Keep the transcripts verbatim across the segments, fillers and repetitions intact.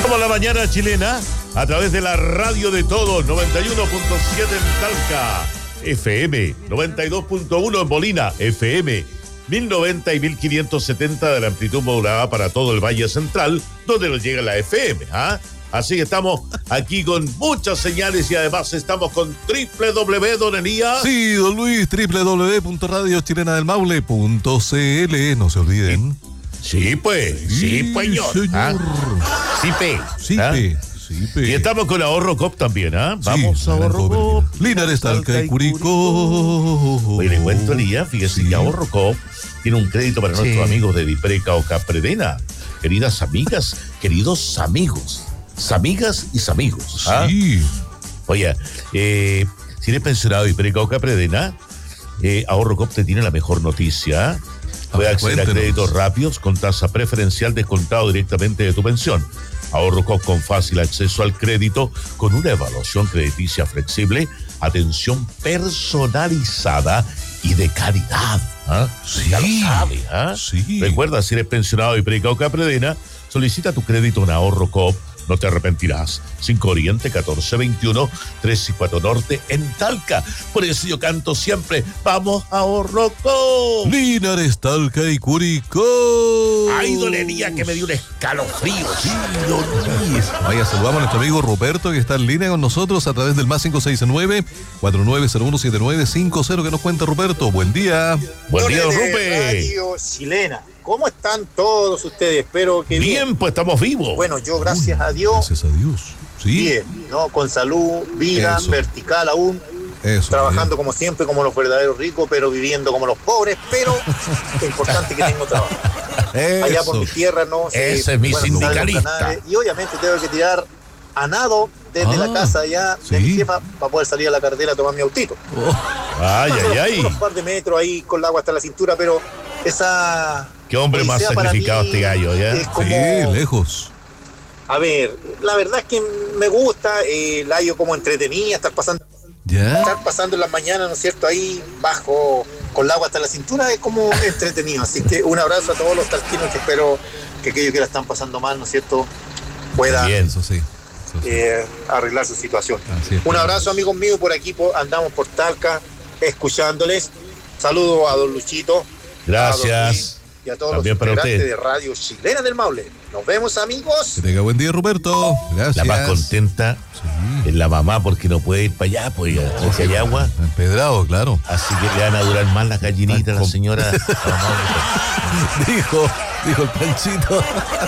Somos la mañana chilena a través de la radio de todos, noventa y uno punto siete en Talca, F M, noventa y dos punto uno en Molina, F M, mil noventa y mil quinientos setenta de la amplitud modulada para todo el Valle Central, donde nos llega la F M, ¿ah? Así que estamos aquí con muchas señales y además estamos con doble u doble u doble u, don Elías. Sí, don Luis, doble u doble u doble u punto radio chilena del maule punto c l, no se olviden. Sí, pues, sí, sí pues, señor. señor. ¿Ah? Sí, pe. Sí, ¿Ah? pe. Sí, pe. Y estamos con Ahorro Cop también, ¿ah? ¿eh? Vamos sí, a Ahorro Cop. Linares, Talca y Curicó. Oye, le cuento, Elías, fíjese sí. que Ahorro Cop tiene un crédito para sí. nuestros amigos de Dipreca o Capredena. Queridas amigas, queridos amigos. Amigas y amigos. ¿Ah? Sí. Oye, eh, si eres pensionado y Dipreca o Capredena, eh, Ahorro Cop te tiene la mejor noticia. Puede acceder Cuéntenos. a créditos rápidos con tasa preferencial descontado directamente de tu pensión. Ahorro Cop con fácil acceso al crédito, con una evaluación crediticia flexible, atención personalizada y de calidad. ¿Ah? Sí. Ya lo sabes, ¿ah? Sí. Recuerda, si eres pensionado y Dipreca o Capredena, solicita tu crédito en Ahorro Cop. No te arrepentirás. cinco Oriente, catorce veintiuno, tres y cuatro Norte, en Talca. Por eso yo canto siempre, ¡vamos a Ahorro Cop! Linares, Talca y Curicó. ¡Ay, don Elías, que me dio un escalofrío! Sí, don Luis. Vaya, saludamos a nuestro amigo Ruperto, que está en línea con nosotros a través del más cinco seis nueve, cuatro nueve cero uno, siete nueve cinco cero. ¿Qué nos cuenta Ruperto? Buen día. Buen día, don Rupe. Radio Chilena. ¿Cómo están todos ustedes? Espero que bien. Bien, pues estamos vivos. Bueno, yo gracias a Dios. Gracias a Dios. Sí. Bien, ¿no? Con salud, vida, Eso. vertical aún. Eso, trabajando bien. como siempre, como los verdaderos ricos, pero viviendo como los pobres. Pero lo importante es que tengo trabajo. Eso. Allá por mi tierra, ¿no? Ese eh, es mi bueno, sindicalista. Y obviamente tengo que tirar a nado desde ah, la casa allá ¿sí? de mi jefa para poder salir a la carretera a tomar mi autito. Oh. Ay, ay, ay. Unos par de metros ahí con el agua hasta la cintura, pero esa... Qué hombre más sacrificado este gallo, ¿ya? Es como, sí, lejos. A ver, la verdad es que me gusta, eh, la hallo como entretenida, estar pasando, ¿ya? estar pasando en las mañanas, ¿no es cierto? Ahí bajo, con el agua hasta la cintura, es como entretenido. Así que un abrazo a todos los talquinos, que espero que aquellos que la están pasando mal, ¿no es cierto?, puedan Bien, eso sí. Eh, arreglar su situación. Un abrazo, amigos míos, por aquí por, andamos por Talca, escuchándoles. Saludos a don Luchito. Gracias. Y a todos También los integrantes de Radio Chilena del Maule. Nos vemos, amigos. Que tenga buen día, Ruperto. Gracias. La más contenta sí. es la mamá, porque no puede ir para allá, pues porque hay agua. Empedrado, claro. Así que le van a durar más las gallinitas a la señora. dijo, dijo el Panchito.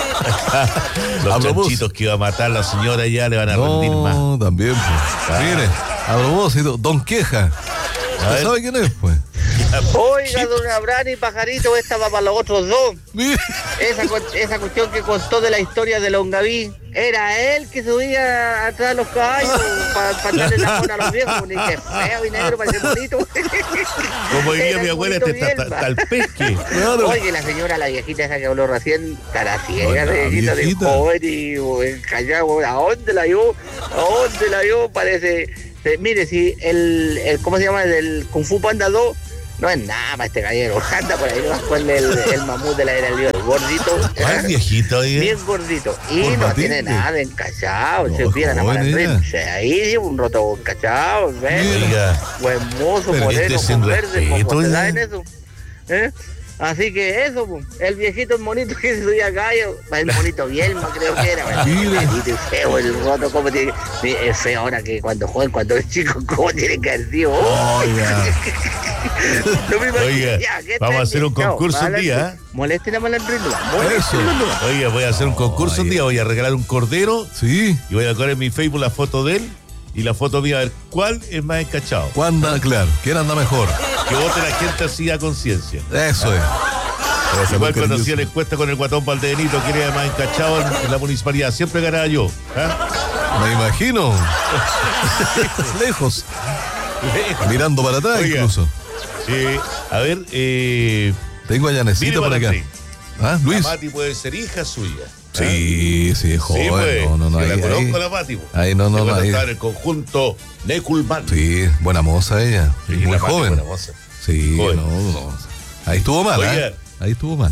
Los chanchitos que iba a matar la señora ya le van a no, rendir más. No, también, pues. Ah. Mire, a propósito, Don Queja. ¿Usted sabe quién es, pues? Oiga, don Abraham y Pajarito, esta va para los otros dos. Esa, esa cuestión que contó de la historia de Longaví, era él que subía atrás de los caballos para pa darle la mona a los viejos. Ni que feo y negro, parece bonito. Como diría mi abuela, este está tal pesque. Claro. Oye, la señora, la viejita esa que habló recién, estará ciega, la viejita de joven y callado. ¿A dónde la vio? ¿A dónde la vio? Parece... Mire, si el, el, ¿cómo se llama? El Kung Fu Panda dos no es nada para este gallero. Anda por ahí, no con el, el mamut de la era libre, gordito. ¿Cuál viejito? ¿eh? Bien gordito. Y no tiene nada de encachado. No, se viera nada más de ahí, un roto encachado. Buen mozo, moreno, con verde, ¿cómo se da en eso? ¿Eh? Así que eso, el viejito, el monito que se subía a gallo, el monito Bielma creo que era, el feo, el roto, como tiene, es feo ahora que cuando joven, cuando es chico, cómo tiene que haber sido. Oiga, Oiga ya, vamos a hacer un concurso no, un día. Molesten a Malandrino. Oiga, voy a hacer un concurso Oiga. un día, voy a regalar un cordero, sí, y voy a poner en mi Facebook la foto de él y la foto mía, a ver cuál es más encachado. ¿Cuándo? Claro, ¿quién anda mejor? Que vote la gente así a conciencia. Eso ah. es. Igual cuando hacía la encuesta con el Guatón Valdenito, quién era más encachado en, en la municipalidad, siempre ganaba yo. ¿eh? Me imagino. Lejos. Lejos. Mirando para atrás. Oiga, incluso. Eh, a ver, eh, tengo a Yanecita por acá. ¿Ah, Luis? La Mati puede ser hija suya. Sí, ¿eh? sí, joven. Sí, pues, no, no, no. Yo ahí, la conozco, ahí, la Mati. Ahí no, no, no. Ahí está en el conjunto Neculman. Sí, buena moza ella. Sí, muy joven. Buena moza. Sí, joven. No, no. Ahí estuvo mal, Oye, ¿eh? Ahí estuvo mal.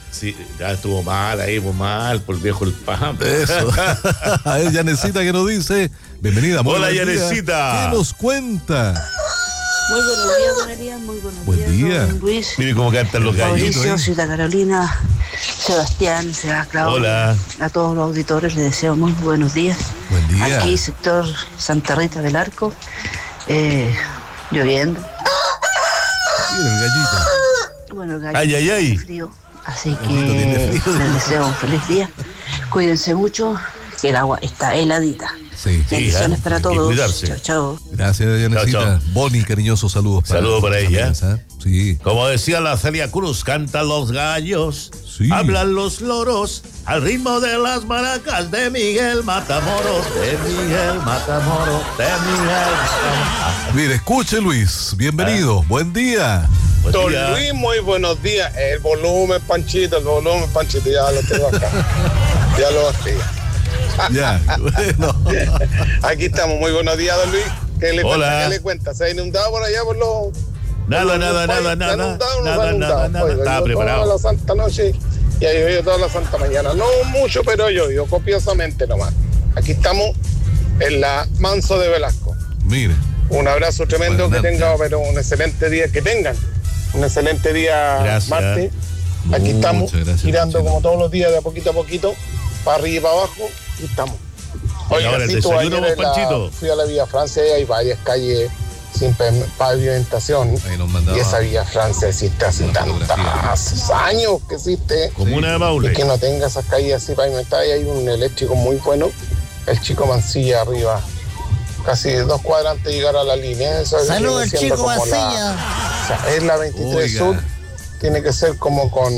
Sí, ya estuvo mal ahí, pues mal, por el viejo el pan. Eso. A ver, Yanecita, que nos dice. Bienvenida, muy hola, Yanecita. ¿Qué nos cuenta? Muy buenos días, don Arias, muy buenos Buen días, día. don Luis. Mire cómo cantan los gallitos. Mauricio, Ciudad Carolina, Sebastián, Sebastián, Claudio. Hola. A todos los auditores les deseo muy buenos días. Buen día. Aquí, sector Santa Rita del Arco, eh, lloviendo. Mira el gallito. Bueno, el gallo Ay, ay, ay. tiene frío, así que tiene frío. les deseo un feliz día. Cuídense mucho, que el agua está heladita. Sí. Bendiciones ¿eh? para Hay que todos. cuidarse. Chao, chao. Gracias, Yanecita. Chao, chao. Boni, cariñosos saludos para Saludos para ella. amigas, ¿eh? Sí. Como decía la Celia Cruz, cantan los gallos, Sí. hablan los loros, al ritmo de las maracas de Miguel Matamoros, de Miguel Matamoros, de Miguel Matamoros. Mire, escuche, Luis. Bienvenido. Buen día. Buen Don día. Luis, muy buenos días. El volumen, Panchito, el volumen, Panchito, ya lo tengo acá. Ya lo bajé. Ya, bueno. Aquí estamos, muy buenos días, don Luis. ¿Qué le Hola. cuenta? ¿Qué le cuenta? ¿Se ha inundado por allá por los... Nada, por los nada, países? nada, ¿Se ha nada, inundado o no se ha nada, inundado? nada, nada. Oiga, Estaba yo preparado. Toda la santa noche y ha llovido toda la santa mañana. No mucho, pero llovió copiosamente nomás. Aquí estamos en la Manso de Velasco. Mire. Un abrazo tremendo, Buenas que noches. tengan, pero un excelente día, que tengan un excelente día Gracias. martes. Aquí Muchas estamos gracias, girando Panchito. como todos los días, de a poquito a poquito, para arriba y para abajo, y estamos. Oiga, ahora el sí, tú, desayuno, ayer en la- Panchito. fui a la Vía Francia y hay varias calles sin pe- pavimentación. Ahí nos mandaba Y esa Vía Francia existe hace una fotografía. tantos años que existe. Comuna de Y Maule. que no tenga esas calles así pavimentadas, y hay un eléctrico muy bueno, el Chico Mancilla arriba, casi dos cuadras antes de llegar a la línea. Eso Saludos, viene siendo Chico como la- Mancilla. o sea, es la veintitrés Oiga. Sur, tiene que ser como con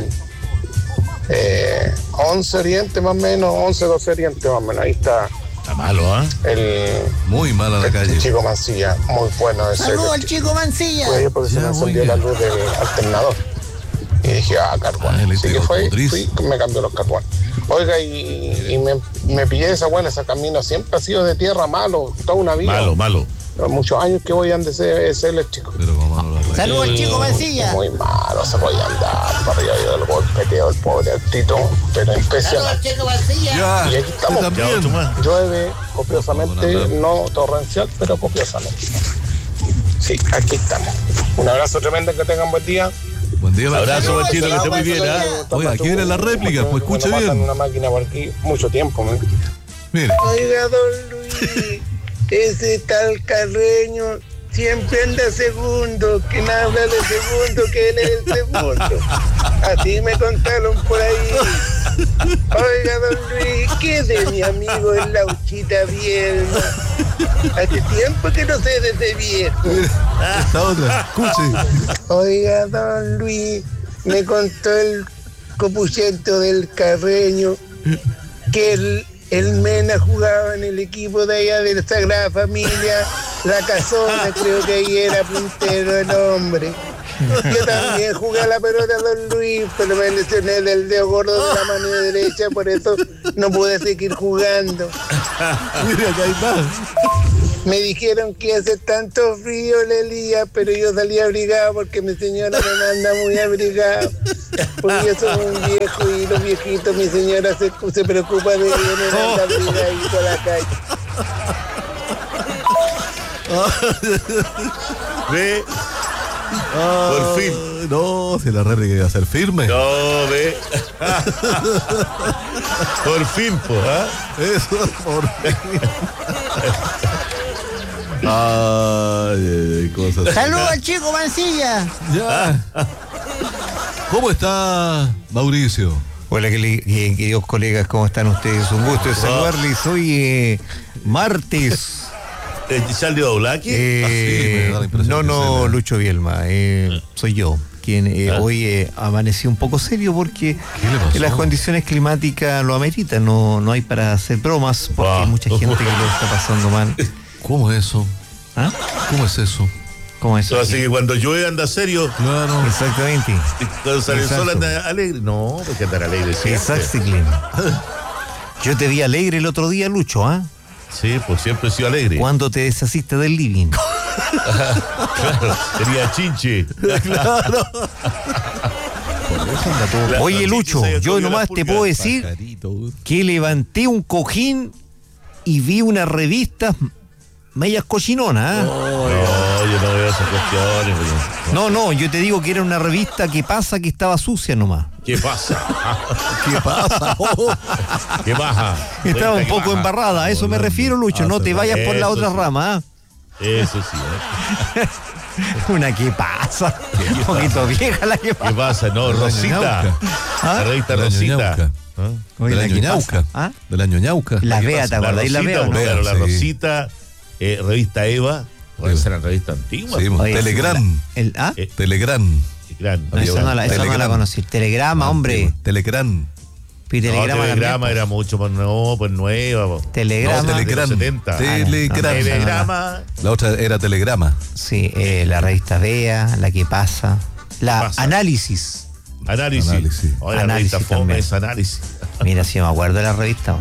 eh, once Oriente más o menos, once, doce Oriente más o menos. Ahí está Está malo, ¿ah? el, Muy mala la el calle. Chico Mancilla, muy bueno ese. Saludos al eléctrico. Chico Mancilla. Fue ayer porque se Ya, me encendió oiga. la luz del alternador. Y dije, ah, carbón. Ah, Así eléctrico que fue, automotriz. fui, me cambió los carbones. Oiga, y, y me, me pillé esa buena, ese camino siempre ha sido de tierra malo, toda una vida. Malo, malo. Muchos años que voy a andar ese, ese eléctrico. Pero como no la Saludos al Chico Mancilla. Muy malo, se podía andar para arriba y el golpeteo del pobre altito, pero Saludos al impresionante. Chico Mancilla. Ya. Y aquí estamos. También. Ya, otro más. Llueve copiosamente, no torrencial, pero copiosamente. Sí, aquí estamos. Un abrazo tremendo, que tengan buen día. Buen día, Abrazo, Panchito. Panchito, que esté muy bien, ¿ah? Oiga, aquí viene la réplica, pues escuche Me matan bien. una máquina por aquí mucho tiempo, man. Mire. Oiga, don Luis, ese tal Carreño siempre anda segundo, que no habla de segundo, que él es el segundo. Así me contaron por ahí. Oiga, don Luis, ¿qué es de mi amigo el Lauchita Bielma? Hace tiempo que no sé de ese viejo. Esta otra. Escuche. Oiga, don Luis, me contó el copuchento del Carreño que el, el Mena jugaba en el equipo de allá de la Sagrada Familia, La Casona, creo que ahí era puntero el hombre. Yo también jugué a la pelota, don Luis, pero me lesioné del dedo gordo de la mano derecha, por eso no pude seguir jugando. Mire, acá hay más. Me dijeron que hace tanto frío, Lelía, pero yo salí abrigado porque mi señora me manda muy abrigado. Porque yo soy un viejo y los viejitos, mi señora se, se preocupa de que me manda abrigadito a la calle. Ve. Por fin. Ah, No, si la réplica iba a ser firme. No, ve. Por fin, pues, ¿ah? Eso, por fin. Ay, ay, cosas. Saludos al Chico Mancilla. Ya. ¿Cómo está Mauricio? Hola, queridos colegas, ¿cómo están ustedes? Un gusto de saludarles. Hoy eh, martes. ¿Salió Blacky? Eh, Ah, sí, me da la impresión no, que no, se le- Lucho Bielma, eh, soy yo, quien eh, Ah. hoy eh, amaneció un poco serio porque ¿Qué le pasó? las condiciones climáticas lo ameritan, no, no hay para hacer bromas porque Ah. hay mucha gente que lo está pasando mal. ¿Cómo es eso? ¿Ah? ¿Cómo es eso? ¿Cómo es eso? Así que cuando llueve anda serio, Claro. Exactamente. y cuando sale el sol Exacto. anda alegre. No, porque andar alegre siempre. Exactly. Yo te vi alegre el otro día, Lucho, ¿ah? Sí, pues siempre he sido alegre. Cuando te deshaciste del living. Claro, tenía chinche. Claro. eso anda todo. Oye, Lucho, yo nomás te puedo decir que levanté un cojín y vi unas revistas medias cochinonas. ¿eh? No, no, yo no veo esas cuestiones. Pero... No, no, yo te digo que era una revista que pasa que estaba sucia nomás. ¿Qué pasa? ¿Qué pasa? Oh. ¿Qué baja? Estaba un poco baja. Embarrada, a eso me refiero, Lucho. No te vayas por la otra sí. rama. ¿eh? Eso sí, ¿eh? Una que pasa. ¿Qué un poquito pasa? Vieja la que pasa. ¿Qué pasa? No, Rosita. ¿Ah? La revista Rosita. ¿Ah? De la ñoñauca. ¿Ah? De la ñoñauca. La Bea, ¿te acordás? La Bea, ¿no? Claro, la Rosita, eh, revista Eva. Puede ser la revista antigua. Sí, Oye, Telegram. El, ¿ah? Eh, Telegram. Telegram. No, esa no la, esa no la conocí. Telegrama, no, hombre. Telegram. Telegrama, no, Telegrama también, era mucho más nuevo, pues nueva. Telegrama. No, Telegram. setenta. Telegram. Ah, no, Telegrama. La otra era Telegrama. Sí, eh, la revista Bea, la que pasa. La pasa. Análisis. Análisis. Análisis. Oh, la análisis revista Fome es Análisis. Mira, si me acuerdo de la revista.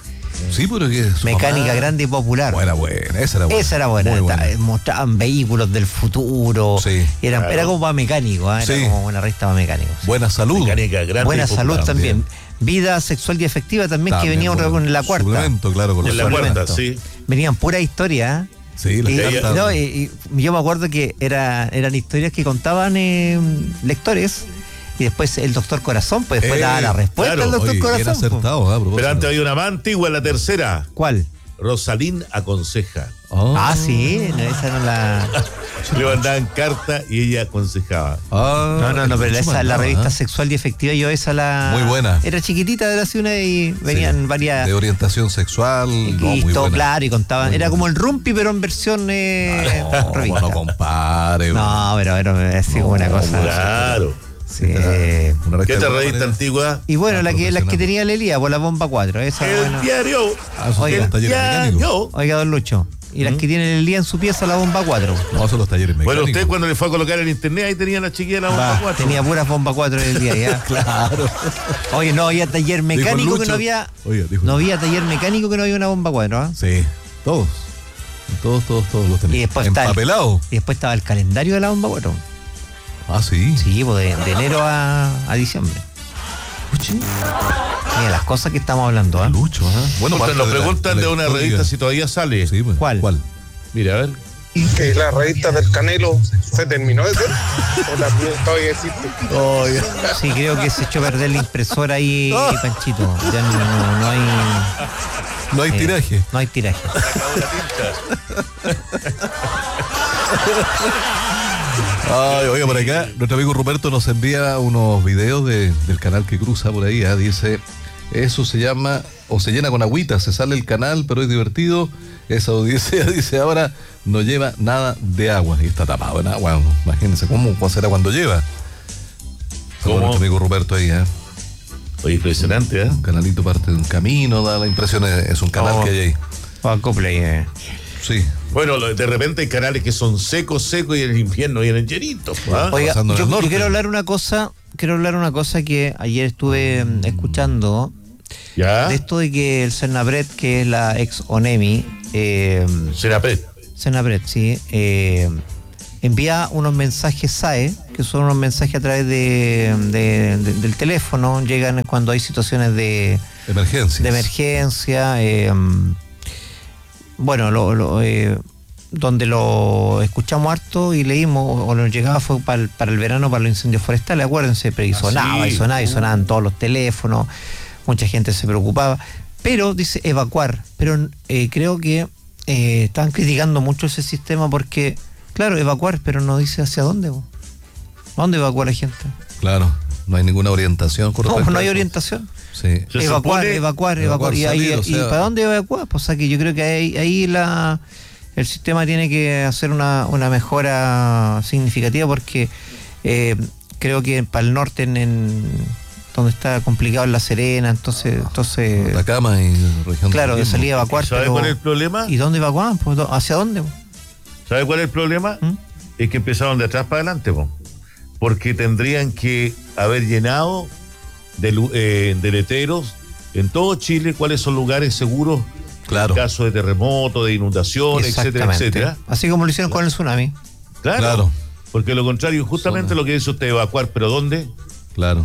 Sí, pero que Mecánica mamá... grande y popular. Buena, buena, esa era buena. Esa era buena. buena. Mostraban vehículos del futuro. Sí. Era, claro. Era como para mecánico, ¿eh? Era sí. como una revista para mecánicos. Sí. Buena salud. Mecánica grande. Buena salud también. también. Vida sexual y efectiva también, también que venía bueno. con la cuarta. Suplemento, claro, con en la cuarta, sí. Venían pura historia. ¿eh? Sí, la y, no, y, y yo me acuerdo que era, eran historias que contaban eh, lectores. Y después el doctor Corazón, pues después eh, daba la respuesta claro, al doctor oye, Corazón. Acertado, ¿eh? Pero antes había una más antigua, la tercera. ¿Cuál? Rosalín aconseja. Oh. Ah, sí, no, esa no la... Le mandaban carta y ella aconsejaba. Oh, no, no, no, pero esa, la revista ¿eh? Sexual y Efectiva, yo esa la... Muy buena. Era chiquitita, era así una y venían sí, varias... De orientación sexual. Y, no, y muy todo buena. claro, y contaban. Muy era buena. Como el Rumpi, pero en versión eh, no, revista. No, no compare. No, pero era así como una cosa... Claro. Sí. Una ¿Qué otra revista antigua? Y bueno, la que, las que tenía el Elías, por la bomba cuatro. Esa, el bueno. diario. Ah, Oiga, el diario. Oiga, don Lucho. Y las ¿Mm? que tienen el Elías en su pieza, la bomba cuatro. No, son los talleres mecánicos. Bueno, usted cuando le fue a colocar en internet, ahí tenía la chiquilla la bomba cuatro. Tenía puras bomba cuatro en el día, ya. Claro. Oye, no había taller mecánico que no había. Oye, no había taller mecánico que no había una bomba cuatro, ¿eh? Sí, todos. Todos, todos, todos los tenían. Y después empapelado. Y después estaba el calendario de la bomba cuatro. Ah, sí. Sí, pues de, de enero a, a diciembre. Mira, las cosas que estamos hablando, ¿eh? Lucho, ¿eh? Bueno, nos de preguntan de, de una revista si todavía sale. Sí, pues. ¿Cuál? ¿Cuál? Mira, a ver. Que la revista del Canelo se terminó de hacer. ¿O también todavía existe? Oh, yeah. Sí, creo que se echó a perder la impresora ahí, oh. Panchito. Ya no, no, no hay. No hay eh, tiraje. No hay tiraje. Se acabó la tinta. Ay, oiga, por acá, nuestro amigo Ruperto nos envía unos videos de, del canal que cruza por ahí, ¿eh? Dice, eso se llama, o se llena con agüita, se sale el canal, pero es divertido. Esa odisea, dice, ahora no lleva nada de agua, y está tapado en agua. Imagínense cómo, cómo será cuando lleva. Como nuestro amigo Ruperto ahí, ¿eh? Oye, impresionante, ¿eh? Un canalito parte de un camino, da la impresión, es un canal oh. que hay ahí. Acople, eh. Sí. Bueno, de repente hay canales que son secos, secos y en el invierno vienen llenitos. ¿Ah? Oiga, yo, yo quiero hablar una cosa, quiero hablar una cosa que ayer estuve mm. escuchando. ¿Ya? De esto de que el Senapred, que es la ex ONEMI, eh, Senapred. Senapred, sí, eh, envía unos mensajes S A E, que son unos mensajes a través de, de, de del teléfono, llegan cuando hay situaciones de emergencia. De emergencia, eh, bueno, lo, lo, eh, donde lo escuchamos harto y leímos, o nos llegaba fue para el, para el verano, para los incendios forestales, acuérdense, pero y sonaba, ah, sí. y sonaba, y sonaban todos los teléfonos, mucha gente se preocupaba, pero dice evacuar, pero eh, creo que eh, estaban criticando mucho ese sistema porque, claro, evacuar, pero no dice hacia dónde, ¿a dónde evacua la gente? Claro, no hay ninguna orientación. No, no hay orientación. Sí. Evacuar, supone, evacuar, evacuar, evacuar. Y, salir, ahí, o sea, ¿y para dónde evacuar? Pues, o sea, que yo creo que ahí, ahí la, el sistema tiene que hacer una, una mejora significativa porque eh, creo que para el norte, en, en donde está complicado en La Serena, entonces... entonces la cama y región claro, de salida a evacuar. ¿Sabe pero, cuál es el problema? ¿Y dónde evacuaban? Pues, ¿hacia dónde? ¿Sabe cuál es el problema? ¿Mm? Es que empezaron de atrás para adelante, po. Porque tendrían que haber llenado de, eh, de letreros en todo Chile cuáles son lugares seguros, claro, en caso de terremoto, de inundación, etcétera, etcétera. Así como lo hicieron con el tsunami. Claro, claro. Porque lo contrario, justamente Zona. Lo que dice usted, evacuar, ¿pero dónde? Claro.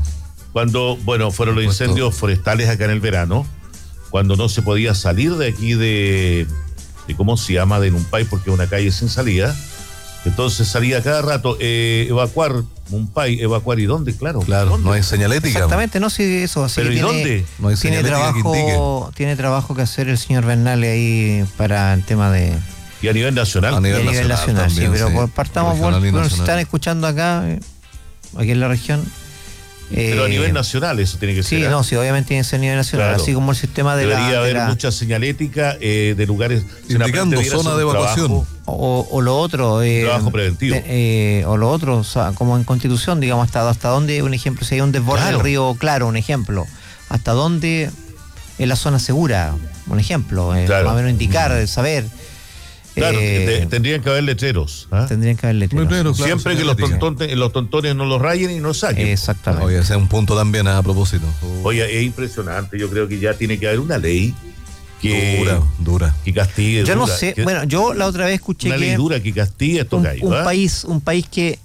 Cuando, bueno, fueron los incendios forestales acá en el verano, cuando no se podía salir de aquí de, de ¿cómo se llama? De Numpay, porque es una calle sin salida. Entonces salía cada rato, eh, evacuar Numpay, evacuar, ¿y dónde? Claro. Claro, ¿dónde? no hay señalética. Exactamente, no, sí, eso. Así ¿Pero que y tiene, dónde? No hay tiene señalética que trabajo, tiene trabajo que hacer el señor Bernale ahí para el tema de... Y a nivel nacional. A nivel y a nivel nacional, nacional sí, también, pero sí. partamos, Regional y bueno, si nacional. están escuchando acá, eh, aquí en la región... Pero a eh, nivel nacional eso tiene que ser. Sí, ¿eh? no, sí, obviamente tiene que ser a nivel nacional, Claro. así como el sistema de Debería la... de haber la- mucha señalética eh, de lugares... Indicando debiera ser zona un de evacuación. trabajo- O, o lo otro... eh, Trabajo preventivo. de- eh, o lo otro, o sea, como en Constitución, digamos, hasta, hasta dónde, un ejemplo, si hay un desborde Claro. del río Claro, un ejemplo, hasta dónde es la zona segura, un ejemplo, eh, Claro. más o menos indicar, eh, saber... Claro, eh, te- tendrían que haber letreros. ¿ah? tendrían que haber letreros. Letreros, claro, Siempre que los señalética. tontones, los tontones no los rayen y no saquen. Exactamente. Oye, ese es un punto también a propósito. Oye, es impresionante. Yo creo que ya tiene que haber una ley que, Dura, dura. que castigue. Yo no dura, sé, que- bueno, yo la otra vez escuché una ley que dura que castigue estos un, gallos. un ¿ah? país, un país que,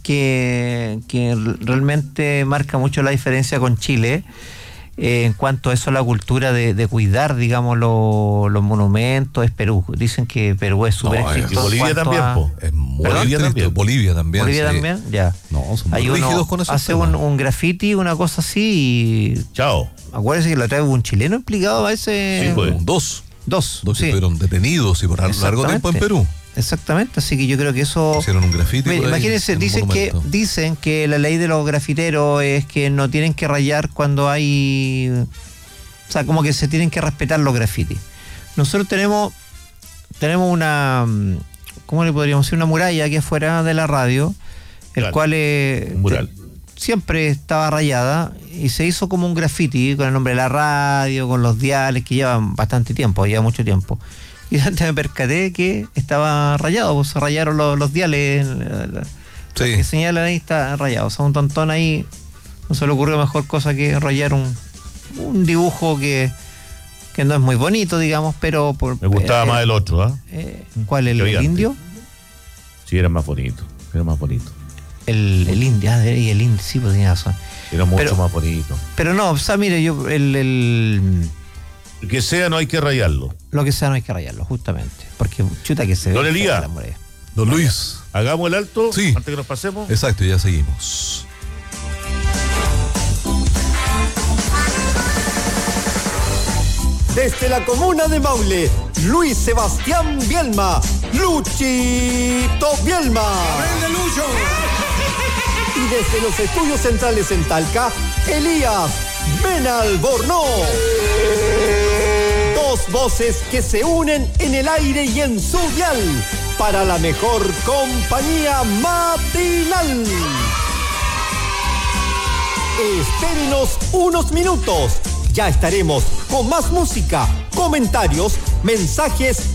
que, que realmente marca mucho la diferencia con Chile eh, en cuanto a eso, la cultura de, de cuidar, digamos, lo- los monumentos, es Perú. Dicen que Perú es súper No, estricto Y en Bolivia cuanto también, a- po. Es muy Bolivia estricto. también. Bolivia también. Bolivia sí. también, ya. No, son muy Hay rígidos uno con eso. hace un, un graffiti, una cosa así, y Chao. acuérdense que lo trae un chileno implicado a ese... Sí, pues. Dos. Dos, Dos sí. estuvieron detenidos y por largo tiempo en Perú. Exactamente, así que yo creo que eso... Hicieron un grafiti. Mira, por ahí imagínense, en un dicen que, monumento. dicen que la ley de los grafiteros es que no tienen que rayar cuando hay... O sea, como que se tienen que respetar los grafitis. Nosotros tenemos tenemos una... ¿Cómo le podríamos decir? Una muralla aquí afuera de la radio, el Claro, cual eh, un mural. te- siempre estaba rayada y se hizo como un graffiti con el nombre de la radio, con los diales, que llevan bastante tiempo, lleva mucho tiempo. Y antes me percaté que estaba rayado, pues se rayaron los, los diales, la- la- Sí. que señalan ahí está rayado. O sea, un tontón ahí no se le ocurrió mejor cosa que rayar un, un dibujo que, que no es muy bonito, digamos, pero por, Me gustaba eh, más el otro, ¿ah? eh, ¿cuál? ¿El, Que el había indio? Sí, era más bonito. Era más bonito. El, el indio, ah, y el indio, sí, pues tenía razón. Era mucho Pero- más bonito. Pero no, o sea, mire, yo, el, el, El que sea, no hay que rayarlo. lo que sea no hay que rayarlo, justamente. Porque chuta que se Don ve Elías. fea la muralla. Don Luis. Hagamos el alto Sí. antes que nos pasemos. Exacto, ya seguimos. Desde la comuna de Maule, Luis Sebastián Bielma, Luchito Bielma. Y desde los estudios centrales en Talca, Elías Benalborno. Dos voces que se unen en el aire y en su dial para la mejor compañía matinal. Espérenos unos minutos. Ya estaremos con más música, comentarios, mensajes